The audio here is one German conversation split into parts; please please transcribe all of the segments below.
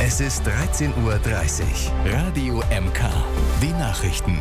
Es ist 13:30 Uhr. Radio MK. Die Nachrichten.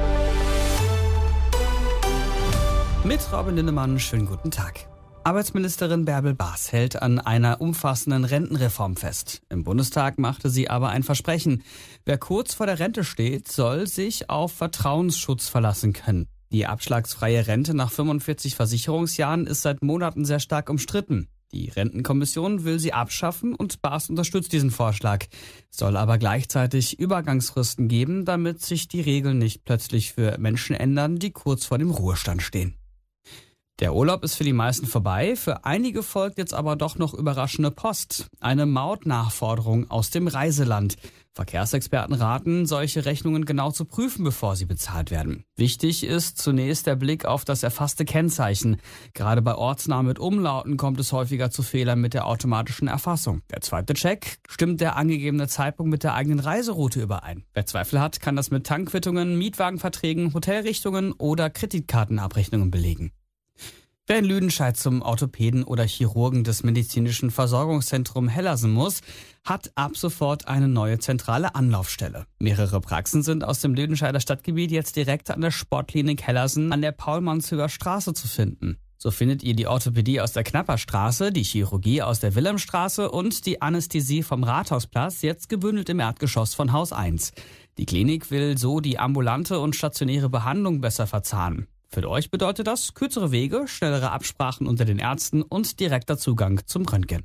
Mit Robin Lindemann, schönen guten Tag. Arbeitsministerin Bärbel Baas hält an einer umfassenden Rentenreform fest. Im Bundestag machte sie aber ein Versprechen. Wer kurz vor der Rente steht, soll sich auf Vertrauensschutz verlassen können. Die abschlagsfreie Rente nach 45 Versicherungsjahren ist seit Monaten sehr stark umstritten. Die Rentenkommission will sie abschaffen und Baas unterstützt diesen Vorschlag. Es soll aber gleichzeitig Übergangsfristen geben, damit sich die Regeln nicht plötzlich für Menschen ändern, die kurz vor dem Ruhestand stehen. Der Urlaub ist für die meisten vorbei, für einige folgt jetzt aber doch noch überraschende Post. Eine Mautnachforderung aus dem Reiseland. Verkehrsexperten raten, solche Rechnungen genau zu prüfen, bevor sie bezahlt werden. Wichtig ist zunächst der Blick auf das erfasste Kennzeichen. Gerade bei Ortsnamen mit Umlauten kommt es häufiger zu Fehlern mit der automatischen Erfassung. Der zweite Check: Stimmt der angegebene Zeitpunkt mit der eigenen Reiseroute überein? Wer Zweifel hat, kann das mit Tankquittungen, Mietwagenverträgen, Hotelrichtungen oder Kreditkartenabrechnungen belegen. Wer in Lüdenscheid zum Orthopäden oder Chirurgen des medizinischen Versorgungszentrums Hellersen muss, hat ab sofort eine neue zentrale Anlaufstelle. Mehrere Praxen sind aus dem Lüdenscheider Stadtgebiet jetzt direkt an der Sportklinik Hellersen an der Paul-Manshöher Straße zu finden. So findet ihr die Orthopädie aus der Knapperstraße, die Chirurgie aus der Wilhelmstraße und die Anästhesie vom Rathausplatz, jetzt gebündelt im Erdgeschoss von Haus 1. Die Klinik will so die ambulante und stationäre Behandlung besser verzahnen. Für euch bedeutet das kürzere Wege, schnellere Absprachen unter den Ärzten und direkter Zugang zum Röntgen.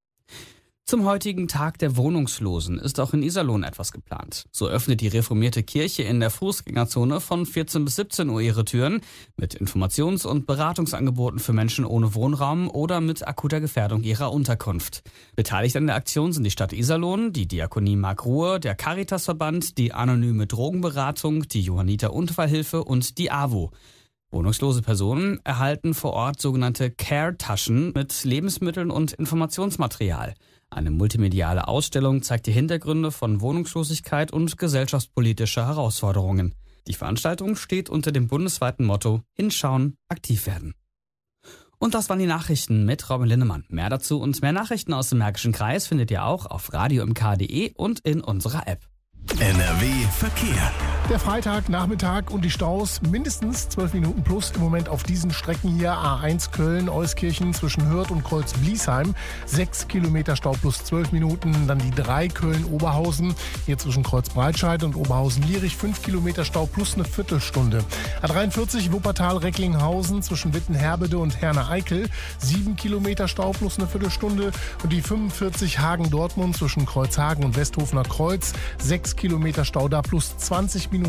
Zum heutigen Tag der Wohnungslosen ist auch in Iserlohn etwas geplant. So öffnet die reformierte Kirche in der Fußgängerzone von 14 bis 17 Uhr ihre Türen mit Informations- und Beratungsangeboten für Menschen ohne Wohnraum oder mit akuter Gefährdung ihrer Unterkunft. Beteiligt an der Aktion sind die Stadt Iserlohn, die Diakonie Markruhe, der Caritasverband, die Anonyme Drogenberatung, die Johanniter Unfallhilfe und die AWO. Wohnungslose Personen erhalten vor Ort sogenannte Care-Taschen mit Lebensmitteln und Informationsmaterial. Eine multimediale Ausstellung zeigt die Hintergründe von Wohnungslosigkeit und gesellschaftspolitischer Herausforderungen. Die Veranstaltung steht unter dem bundesweiten Motto Hinschauen, aktiv werden. Und das waren die Nachrichten mit Robin Lindemann. Mehr dazu und mehr Nachrichten aus dem Märkischen Kreis findet ihr auch auf radiomk.de und in unserer App. NRW Verkehr. Der Freitagnachmittag und die Staus mindestens 12 Minuten plus im Moment auf diesen Strecken hier. A1 Köln-Euskirchen zwischen Hürth und Kreuz-Bliesheim. 6 Kilometer Stau plus 12 Minuten. Dann die 3 Köln-Oberhausen. Hier zwischen Kreuz-Breitscheid und Oberhausen-Lierich 5 Kilometer Stau plus eine Viertelstunde. A43 Wuppertal-Recklinghausen zwischen Wittenherbede und Herne-Eickel. 7 Kilometer Stau plus eine Viertelstunde. Und die 45 Hagen-Dortmund zwischen Kreuzhagen und Westhofener Kreuz. 6 Kilometer Stau da plus 20 Minuten.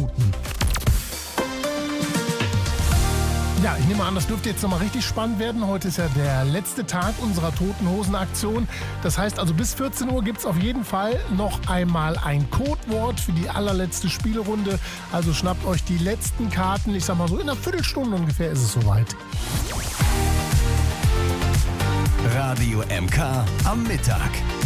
Ja, ich nehme an, das dürfte jetzt nochmal richtig spannend werden. Heute ist ja der letzte Tag unserer Toten-Hosen-Aktion. Das heißt also, bis 14 Uhr gibt es auf jeden Fall noch einmal ein Codewort für die allerletzte Spielerunde. Also schnappt euch die letzten Karten. Ich sag mal so, in einer Viertelstunde ungefähr ist es soweit. Radio MK am Mittag.